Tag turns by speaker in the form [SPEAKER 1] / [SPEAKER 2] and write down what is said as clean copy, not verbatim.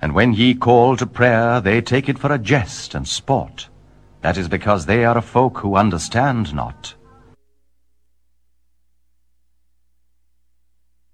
[SPEAKER 1] And when ye call to prayer, they take it for a jest and sport. That is because they are a folk who understand not.